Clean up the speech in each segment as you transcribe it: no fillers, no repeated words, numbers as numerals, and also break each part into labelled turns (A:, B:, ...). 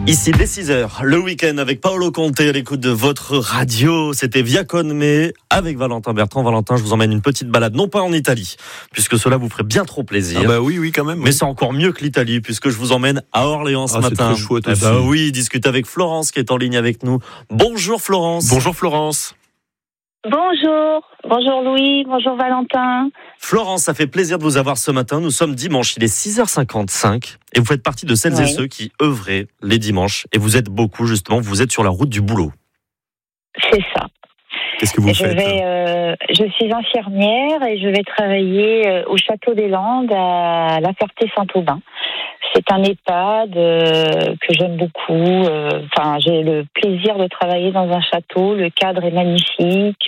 A: Ici dès 6h, le week-end avec Paolo Conte à l'écoute de votre radio. C'était Via Conme avec Valentin Bertrand. Valentin, je vous emmène une petite balade, non pas en Italie, puisque cela vous ferait bien trop plaisir.
B: Ah bah oui, quand même.
A: Mais c'est encore mieux que l'Italie, puisque je vous emmène à Orléans ce matin.
B: C'est très chouette aussi.
A: Oui, discuter avec Florence qui est en ligne avec nous. Bonjour Florence.
B: Bonjour Florence.
C: Bonjour Louis, bonjour Valentin.
A: Florence, ça fait plaisir de vous avoir ce matin. Nous sommes dimanche, il est 6h55 et vous faites partie de celles et ceux qui œuvraient les dimanches. Et vous êtes beaucoup justement, vous êtes sur la route du boulot.
C: C'est ça.
B: Qu'est-ce que vous faites ?
C: Je suis infirmière et je vais travailler au Château des Landes à La Ferté-Saint-Aubin. C'est un EHPAD que j'aime beaucoup. J'ai le plaisir de travailler dans un château. Le cadre est magnifique.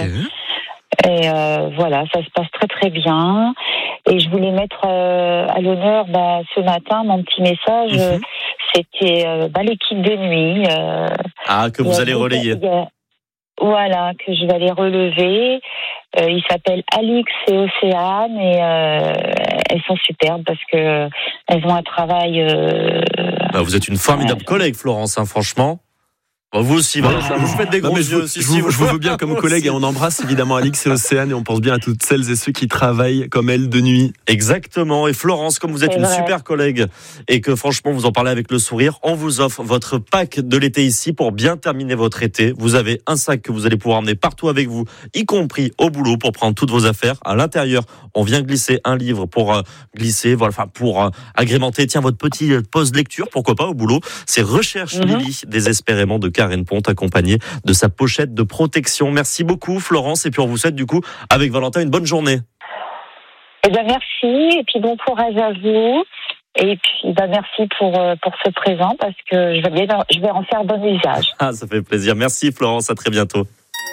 C: Et voilà, ça se passe très très bien. Et je voulais mettre à l'honneur ce matin mon petit message. C'était l'équipe de nuit.
A: Que vous allez relayer.
C: Voilà, que je vais aller relever. Ils s'appellent Alix et Océane et elles sont superbes parce que elles ont un travail.
A: Vous êtes une formidable collègue, Florence, franchement. Vous aussi, vous faites des gros yeux.
B: Je vous veux bien comme collègue et on embrasse évidemment Alix et Océane et on pense bien à toutes celles et ceux qui travaillent comme elles de nuit.
A: Exactement. Et Florence, comme vous êtes super collègue et que franchement vous en parlez avec le sourire, on vous offre votre pack de l'été ici pour bien terminer votre été. Vous avez un sac que vous allez pouvoir emmener partout avec vous, y compris au boulot pour prendre toutes vos affaires. À l'intérieur, on vient glisser un livre pour pour agrémenter votre petite pause lecture, pourquoi pas au boulot. C'est Recherche Lily désespérément de Karen Ponte, accompagnée de sa pochette de protection. Merci beaucoup Florence et puis on vous souhaite du coup avec Valentin une bonne journée.
C: Merci et puis bon courage à vous et puis merci pour ce présent parce que je vais en faire bon usage.
A: Ça fait plaisir. Merci Florence, à très bientôt.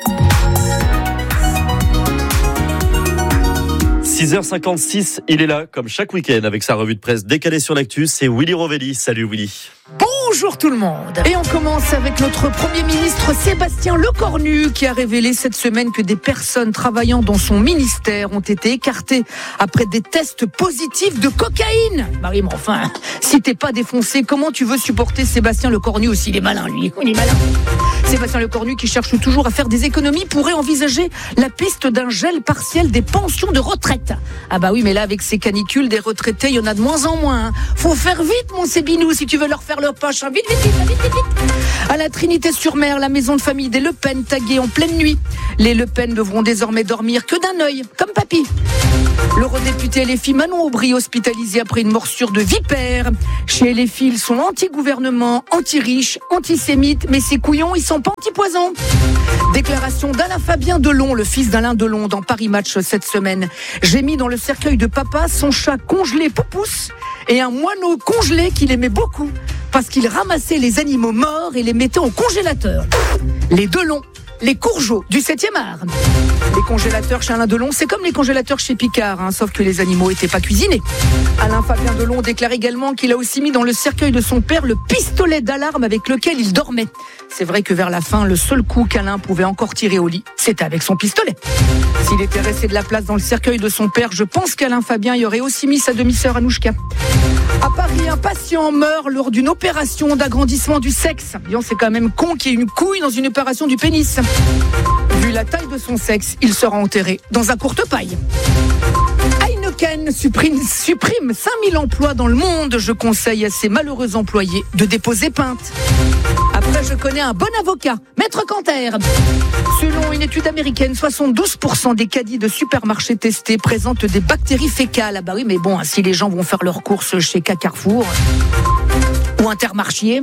A: 6h56, il est là comme chaque week-end avec sa revue de presse décalée sur l'actu. C'est Willy Rovelli. Salut Willy.
D: Bonjour tout le monde. Et on commence avec notre Premier ministre Sébastien Lecornu qui a révélé cette semaine que des personnes travaillant dans son ministère ont été écartées après des tests positifs de cocaïne. Marie, mais enfin, si t'es pas défoncé, comment tu veux supporter Sébastien Lecornu aussi? Il est malin, lui. Il est malin. Sébastien Lecornu, qui cherche toujours à faire des économies, pourrait envisager la piste d'un gel partiel des pensions de retraite. Oui, mais là, avec ces canicules, des retraités, il y en a de moins en moins. Faut faire vite, mon Sébinou, si tu veux leur faire leur poche. Vite. À la Trinité-sur-Mer, la maison de famille des Le Pen taguée en pleine nuit. Les Le Pen devront désormais dormir que d'un œil, comme papy. L'eurodéputé LFI Manon Aubry hospitalisé après une morsure de vipère. Chez LFI, ils sont anti-gouvernement, anti-riches, antisémites, mais ces couillons, ils sont pas anti-poison. Déclaration d'Alain Fabien Delon, le fils d'Alain Delon, dans Paris Match cette semaine. J'ai mis dans le cercueil de papa son chat congelé Poupousse et un moineau congelé qu'il aimait beaucoup parce qu'il ramassait les animaux morts et les mettait au congélateur. Les Delon, les Courgeaux du 7e art. Les congélateurs chez Alain Delon, c'est comme les congélateurs chez Picard, sauf que les animaux n'étaient pas cuisinés. Alain Fabien Delon déclare également qu'il a aussi mis dans le cercueil de son père le pistolet d'alarme avec lequel il dormait. C'est vrai que vers la fin, le seul coup qu'Alain pouvait encore tirer au lit, c'était avec son pistolet. S'il était resté de la place dans le cercueil de son père, je pense qu'Alain Fabien y aurait aussi mis sa demi-sœur Anouchka. À Paris, un patient meurt lors d'une opération d'agrandissement du sexe. C'est quand même con qu'il y ait une couille dans une opération du pénis. Vu la taille de son sexe, il sera enterré dans un courte-paille. Heineken supprime 5000 emplois dans le monde. Je conseille à ces malheureux employés de déposer plainte. Après, je connais un bon avocat, Maître Canter. Selon une étude américaine, 72% des caddies de supermarchés testés présentent des bactéries fécales. Oui, mais bon, si les gens vont faire leurs courses chez Carrefour ou Intermarché.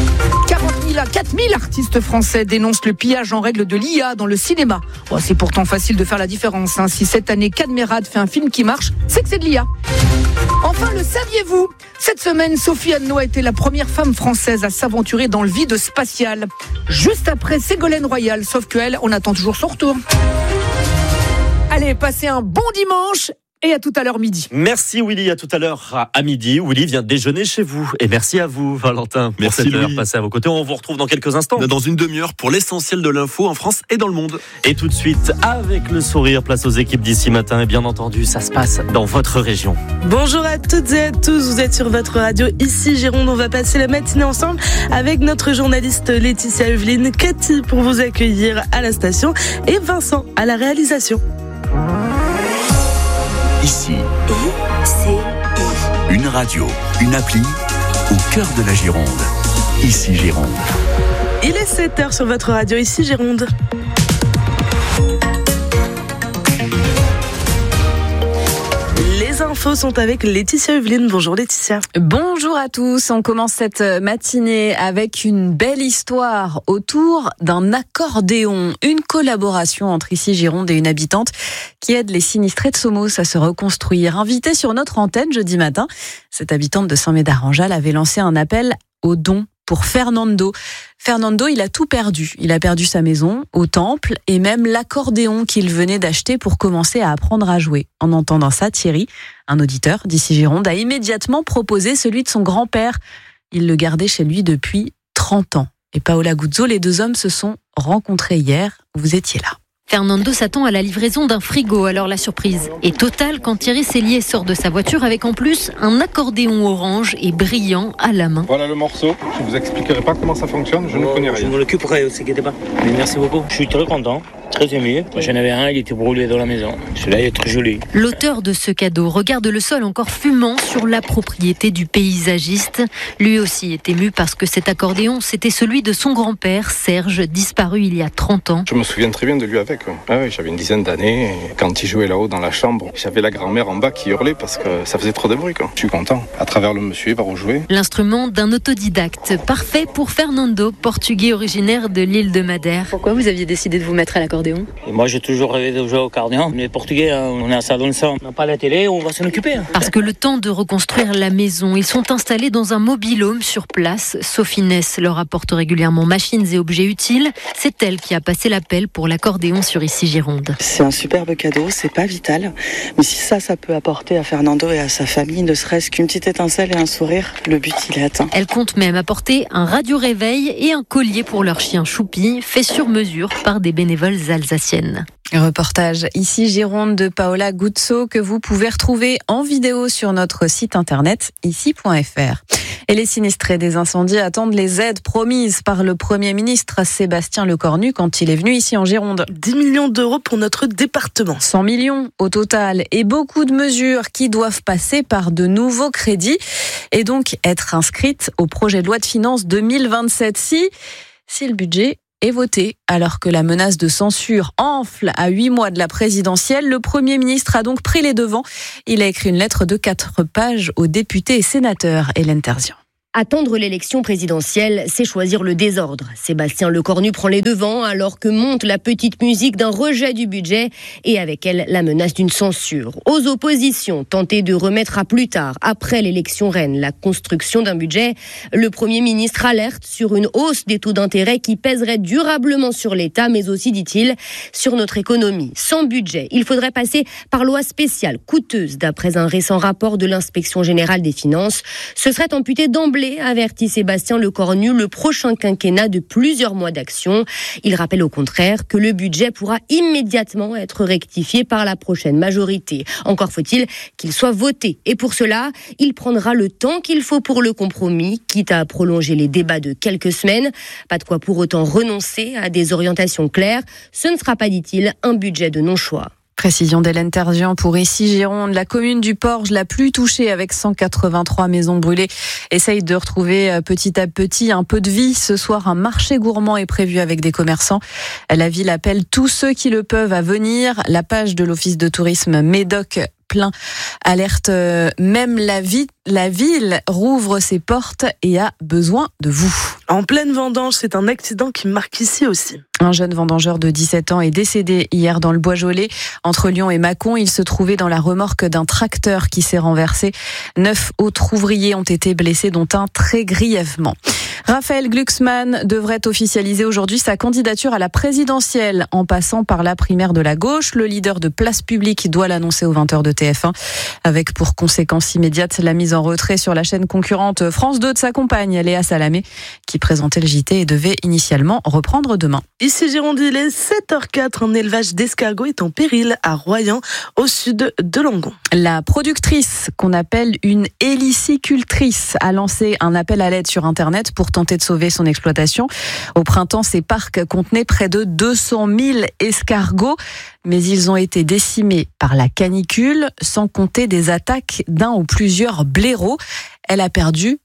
D: 4 000 artistes français dénoncent le pillage en règle de l'IA dans le cinéma. C'est pourtant facile de faire la différence. Si cette année Cadmerade fait un film qui marche, c'est que c'est de l'IA. Enfin, le saviez-vous ? Cette semaine, Sophie Anneau a été la première femme française à s'aventurer dans le vide spatial. Juste après Ségolène Royal, sauf qu'elle, on attend toujours son retour. Allez, passez un bon dimanche Et à tout à l'heure midi.
A: Merci Willy, à tout à l'heure à midi. Willy vient déjeuner chez vous. Et merci à vous Valentin pour
B: Merci
A: cette heure
B: Louis.
A: passée à vos côtés. On vous retrouve dans quelques instants.
B: Dans une demi-heure pour l'essentiel de l'info en France et dans le monde.
A: Et tout de suite, avec le sourire, place aux équipes d'ici matin. Et bien entendu, ça se passe dans votre région.
E: Bonjour à toutes et à tous, vous êtes sur votre radio ici Gironde. On va passer la matinée ensemble avec notre journaliste Laetitia Evelyne, Cathy pour vous accueillir à la station et Vincent à la réalisation.
F: Ici, une radio, une appli au cœur de la Gironde. Ici Gironde.
E: Il est 7h sur votre radio ici Gironde. Les infos sont avec Laetitia Evelyne. Bonjour Laetitia.
G: Bonjour à tous. On commence cette matinée avec une belle histoire autour d'un accordéon. Une collaboration entre ici Gironde et une habitante qui aide les sinistrés de Somos à se reconstruire. Invitée sur notre antenne jeudi matin, cette habitante de Saint-Médard-en-Jalles avait lancé un appel aux dons pour Fernando. Fernando, il a tout perdu. Il a perdu sa maison, au temple, et même l'accordéon qu'il venait d'acheter pour commencer à apprendre à jouer. En entendant ça, Thierry, un auditeur d'ici Gironde, a immédiatement proposé celui de son grand-père. Il le gardait chez lui depuis 30 ans. Et Paola Guzzo, les deux hommes se sont rencontrés hier. Vous étiez là.
H: Fernando s'attend à la livraison d'un frigo, alors la surprise est totale quand Thierry Sellier sort de sa voiture avec en plus un accordéon orange et brillant à la main.
I: Voilà le morceau, je ne vous expliquerai pas comment ça fonctionne, je ne connais rien.
J: Je m'en occuperai, ne vous inquiétez pas. Mais merci beaucoup, je suis très content. Très ému. J'en avais un, il était brûlé dans la maison. Celui-là, il est très joli.
H: L'auteur de ce cadeau regarde le sol encore fumant sur la propriété du paysagiste. Lui aussi est ému parce que cet accordéon, c'était celui de son grand-père, Serge, disparu il y a 30 ans.
I: Je me souviens très bien de lui avec. J'avais une dizaine d'années. Et quand il jouait là-haut dans la chambre, j'avais la grand-mère en bas qui hurlait parce que ça faisait trop de bruit. Je suis content. À travers le monsieur, il va rejouer.
H: L'instrument d'un autodidacte, parfait pour Fernando, portugais originaire de l'île de Madère.
G: Pourquoi vous aviez décidé de vous mettre à l'accordéon ?
J: Et moi, j'ai toujours rêvé de jouer au accordéon. Les Portugais, on est à ça dans le sang. On n'a pas la télé, on va s'en occuper.
H: Parce que le temps de reconstruire la maison, ils sont installés dans un mobil-home sur place. Sophie Ness leur apporte régulièrement machines et objets utiles. C'est elle qui a passé l'appel pour l'accordéon sur ici Gironde.
K: C'est un superbe cadeau, c'est pas vital. Mais si ça peut apporter à Fernando et à sa famille, ne serait-ce qu'une petite étincelle et un sourire, le but il est atteint.
H: Elle compte même apporter un radio-réveil et un collier pour leur chien Choupi, fait sur mesure par des bénévoles alsaciennes.
G: Reportage ici Gironde de Paola Guzzo que vous pouvez retrouver en vidéo sur notre site internet ici.fr. Et les sinistrés des incendies attendent les aides promises par le Premier ministre Sébastien Lecornu quand il est venu ici en Gironde.
E: 10 millions d'euros pour notre département.
G: 100 millions au total et beaucoup de mesures qui doivent passer par de nouveaux crédits et donc être inscrites au projet de loi de finances 2027 si le budget est voté. Alors que la menace de censure enfle à 8 mois de la présidentielle, le Premier ministre a donc pris les devants. Il a écrit une lettre de 4 pages aux députés et sénateurs. Hélène Terzian.
L: Attendre l'élection présidentielle, c'est choisir le désordre. Sébastien Lecornu prend les devants alors que monte la petite musique d'un rejet du budget et avec elle la menace d'une censure. Aux oppositions, tenter de remettre à plus tard, après l'élection reine, la construction d'un budget, le Premier ministre alerte sur une hausse des taux d'intérêt qui pèserait durablement sur l'État, mais aussi, dit-il, sur notre économie. Sans budget, il faudrait passer par loi spéciale, coûteuse, d'après un récent rapport de l'Inspection générale des finances. Ce serait amputé d'emblée, avertit Sébastien Lecornu, le prochain quinquennat de plusieurs mois d'action. Il rappelle au contraire que le budget pourra immédiatement être rectifié par la prochaine majorité. Encore faut-il qu'il soit voté. Et pour cela, il prendra le temps qu'il faut pour le compromis, quitte à prolonger les débats de quelques semaines. Pas de quoi pour autant renoncer à des orientations claires. Ce ne sera pas, dit-il, un budget de non-choix.
G: Précision d'Hélène Terzian pour ici Gironde. La commune du Porge, la plus touchée avec 183 maisons brûlées, essaye de retrouver petit à petit un peu de vie. Ce soir, un marché gourmand est prévu avec des commerçants. La ville appelle tous ceux qui le peuvent à venir. La page de l'Office de tourisme Médoc plein alerte même la ville rouvre ses portes et a besoin de vous.
E: En pleine vendange, c'est un accident qui marque ici aussi.
G: Un jeune vendangeur de 17 ans est décédé hier dans le Bois-Jolais. Entre Lyon et Mâcon, il se trouvait dans la remorque d'un tracteur qui s'est renversé. 9 autres ouvriers ont été blessés, dont un très grièvement. Raphaël Glucksmann devrait officialiser aujourd'hui sa candidature à la présidentielle en passant par la primaire de la gauche. Le leader de Place Publique doit l'annoncer aux 20h de TF1 avec pour conséquence immédiate la mise en retrait sur la chaîne concurrente France 2 de sa compagne Léa Salamé qui présentait le JT et devait initialement reprendre demain.
E: Ici Gironde, il est 7h04. Un élevage d'escargots est en péril à Royan, au sud de Langon.
G: La productrice, qu'on appelle une hélicicultrice, a lancé un appel à l'aide sur Internet pour tenter de sauver son exploitation. Au printemps, ces parcs contenaient près de 200 000 escargots, mais ils ont été décimés par la canicule, sans compter des attaques d'un ou plusieurs blaireaux. Elle a perdu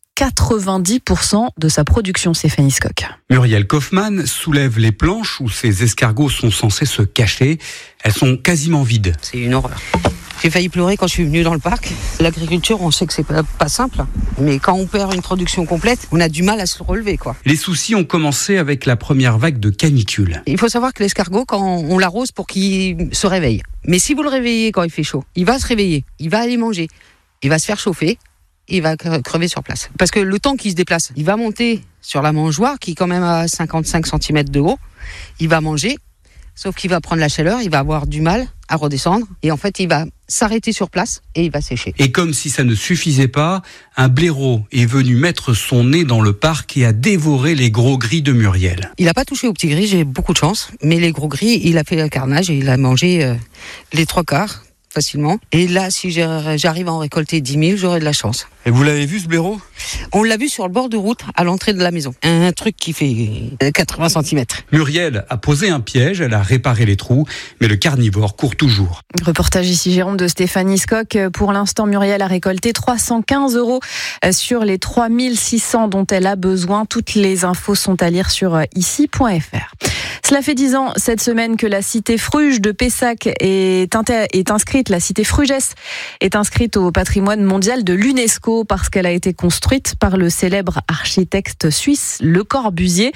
G: 90% de sa production, Stéphanie Scocq.
M: Muriel Kaufmann soulève les planches où ces escargots sont censés se cacher. Elles sont quasiment vides.
N: C'est une horreur. J'ai failli pleurer quand je suis venue dans le parc. L'agriculture, on sait que c'est pas simple, mais quand on perd une production complète, on a du mal à se relever, quoi.
M: Les soucis ont commencé avec la première vague de canicule.
N: Il faut savoir que l'escargot, quand on l'arrose pour qu'il se réveille. Mais si vous le réveillez quand il fait chaud, il va se réveiller, il va aller manger, il va se faire chauffer, il va crever sur place. Parce que le temps qu'il se déplace, il va monter sur la mangeoire qui est quand même à 55 cm de haut, il va manger, sauf qu'il va prendre la chaleur, il va avoir du mal à redescendre et en fait il va s'arrêter sur place et il va sécher.
M: Et comme si ça ne suffisait pas, un blaireau est venu mettre son nez dans le parc et a dévoré les gros gris de Muriel.
N: Il n'a pas touché aux petits gris, j'ai beaucoup de chance, mais les gros gris, il a fait le carnage et il a mangé les 3/4 facilement. Et là, si j'arrive à en récolter 10 000, j'aurai de la chance.
M: Et vous l'avez vu ce blaireau ?
N: On l'a vu sur le bord de route, à l'entrée de la maison. Un truc qui fait 80 cm.
M: Muriel a posé un piège, elle a réparé les trous, mais le carnivore court toujours.
G: Reportage ici Gironde de Stéphanie Scocq. Pour l'instant, Muriel a récolté 315 € sur les 3600 dont elle a besoin. Toutes les infos sont à lire sur ici.fr. Cela fait 10 ans cette semaine que la cité Fruges de Pessac est inscrite, la cité Frugès est inscrite au patrimoine mondial de l'UNESCO parce qu'elle a été construite par le célèbre architecte suisse Le Corbusier.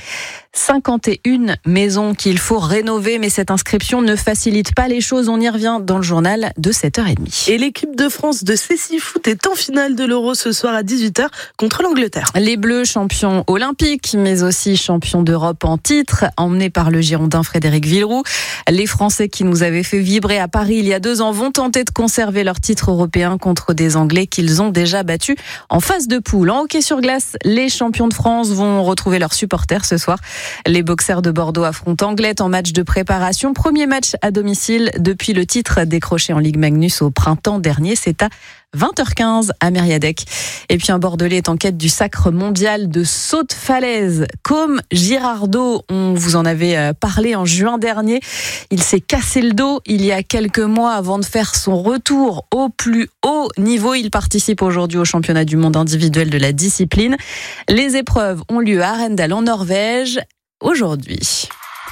G: 51 maisons qu'il faut rénover, mais cette inscription ne facilite pas les choses. On y revient dans le journal de 7h30.
E: Et l'équipe de France de cécifoot est en finale de l'Euro ce soir à 18h contre l'Angleterre.
G: Les Bleus, champions olympiques, mais aussi champions d'Europe en titre, emmenés par le Girondin Frédéric Villeroux. Les Français qui nous avaient fait vibrer à Paris il y a 2 ans vont tenter de conserver leur titre européen contre des Anglais qu'ils ont déjà battus en phase de poule. En hockey sur glace, les champions de France vont retrouver leurs supporters ce soir. Les boxers de Bordeaux affrontent Anglet en match de préparation. Premier match à domicile depuis le titre décroché en Ligue Magnus au printemps dernier. C'est à 20h15 à Mériadec. Et puis un Bordelais est en quête du sacre mondial de saut de falaise. Comme Girardot, on vous en avait parlé en juin dernier. Il s'est cassé le dos il y a quelques mois avant de faire son retour au plus haut niveau. Il participe aujourd'hui au championnat du monde individuel de la discipline. Les épreuves ont lieu à Arendal en Norvège aujourd'hui.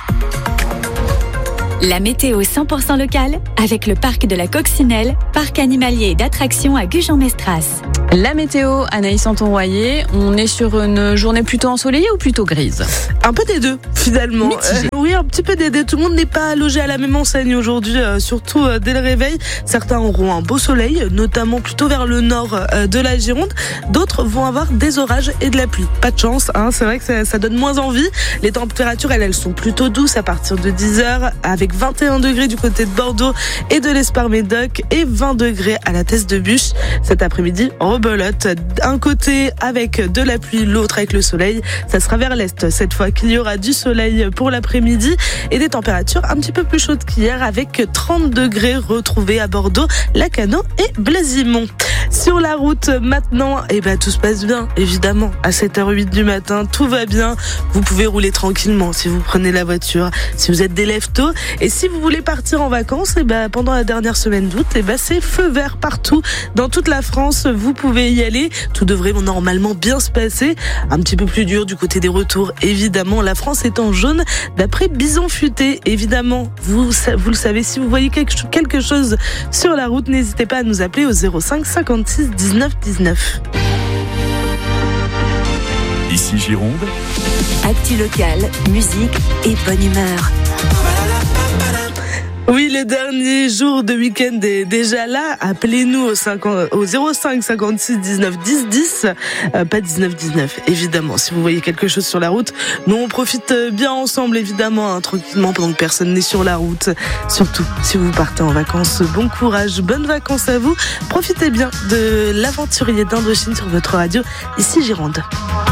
O: La météo 100% locale avec le parc de la Coccinelle, parc animalier et d'attractions à Gujan-Mestras.
G: La météo, Anaïs Santon-Royer, on est sur une journée plutôt ensoleillée ou plutôt grise ?
E: Un peu des deux, finalement. Oui, un petit peu des deux. Tout le monde n'est pas logé à la même enseigne aujourd'hui, surtout dès le réveil. Certains auront un beau soleil, notamment plutôt vers le nord de la Gironde. D'autres vont avoir des orages et de la pluie. Pas de chance, hein. C'est vrai que ça donne moins envie. Les températures, elles sont plutôt douces à partir de 10h, avec 21 degrés du côté de Bordeaux et de l'Espar-Médoc et 20 degrés à la Teste de Buch. Cet après-midi, rebelote. Un côté avec de la pluie, l'autre avec le soleil. Ça sera vers l'est cette fois qu'il y aura du soleil pour l'après-midi et des températures un petit peu plus chaudes qu'hier avec 30 degrés retrouvés à Bordeaux, Lacanau et Blasimont. Sur la route maintenant, tout se passe bien, évidemment. À 7h08 du matin, tout va bien. Vous pouvez rouler tranquillement si vous prenez la voiture, si vous êtes des lève-tôt. Et si vous voulez partir en vacances, pendant la dernière semaine d'août, c'est feu vert partout dans toute la France. Vous pouvez y aller. Tout devrait normalement bien se passer. Un petit peu plus dur du côté des retours, évidemment. La France est en jaune d'après Bison Futé. Évidemment, vous le savez, si vous voyez quelque chose sur la route, n'hésitez pas à nous appeler au 05 56 19 19.
F: Ici Gironde.
O: Actu local, musique et bonne humeur.
E: Oui, le dernier jour de week-end est déjà là. Appelez-nous au 05 56 19 10 10. Pas 19 19, évidemment. Si vous voyez quelque chose sur la route, nous on profite bien ensemble, évidemment, tranquillement, pendant que personne n'est sur la route. Surtout si vous partez en vacances. Bon courage, bonnes vacances à vous. Profitez bien de l'aventurier d'Indochine sur votre radio, ici Gironde.